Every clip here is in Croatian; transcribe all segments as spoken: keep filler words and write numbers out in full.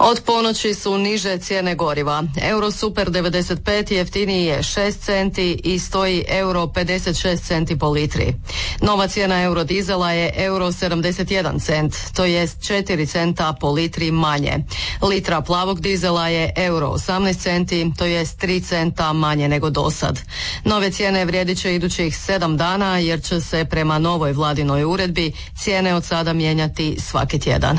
Od ponoći su niže cijene goriva. Euro Super devedeset pet jeftiniji je šest centi i stoji euro pedeset šest centi po litri. Nova cijena eurodizela je euro sedamdeset jedan cent, to jest četiri centa po litri manje. Litra plavog dizela je euro osamnaest centi, to jest tri centa manje nego dosad. Nove cijene vrijedit će idućih sedam dana jer će se prema novoj vladinoj uredbi cijene od sada mijenjati svaki tjedan.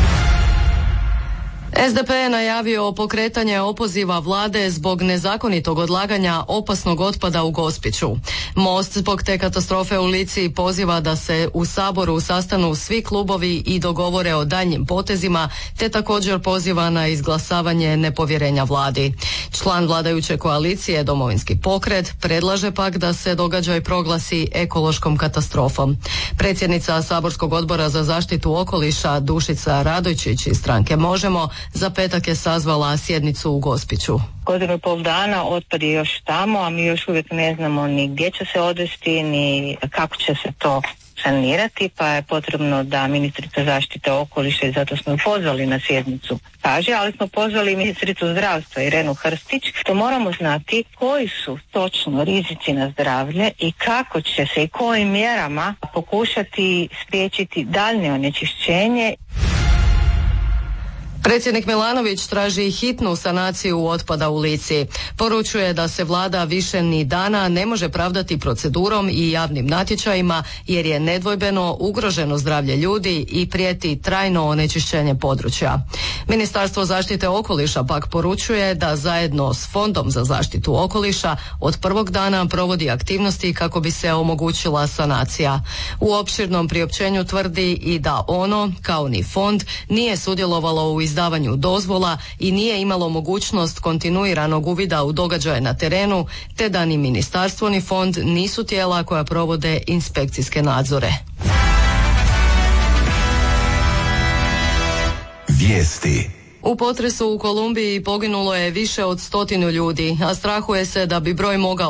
S D P je najavio pokretanje opoziva vlade zbog nezakonitog odlaganja opasnog otpada u Gospiću. Most zbog te katastrofe u Lici poziva da se u Saboru sastanu svi klubovi i dogovore o daljnjim potezima, te također poziva na izglasavanje nepovjerenja vladi. Član vladajuće koalicije Domovinski pokret predlaže pak da se događaj proglasi ekološkom katastrofom. Predsjednica Saborskog odbora za zaštitu okoliša Dušica Radojčić iz stranke Možemo za petak je sazvala sjednicu u Gospiću. Godinu i pol dana otpad je još tamo, a mi još uvijek ne znamo ni gdje će se odvesti, ni kako će se to sanirati, pa je potrebno da ministrica zaštite okoliša, i zato smo ju pozvali na sjednicu, kaže, ali smo pozvali ministricu zdravstva Irenu Hrstić, to moramo znati koji su točno rizici na zdravlje i kako će se i kojim mjerama pokušati spriječiti daljnje onečišćenje. Predsjednik Milanović traži hitnu sanaciju otpada u Lici. Poručuje da se vlada više ni dana ne može pravdati procedurom i javnim natječajima jer je nedvojbeno ugroženo zdravlje ljudi i prijeti trajno onečišćenje područja. Ministarstvo zaštite okoliša pak poručuje da zajedno s Fondom za zaštitu okoliša od prvog dana provodi aktivnosti kako bi se omogućila sanacija. U opširnom priopćenju tvrdi i da ono, kao ni fond, nije sudjelovalo u izdavanju dozvola i nije imalo mogućnost kontinuiranog uvida u događaje na terenu, te da ni ministarstvo ni fond nisu tijela koja provode inspekcijske nadzore. Vijesti. U potresu u Kolumbiji poginulo je više od stotinu ljudi, a strahuje se da bi broj mogao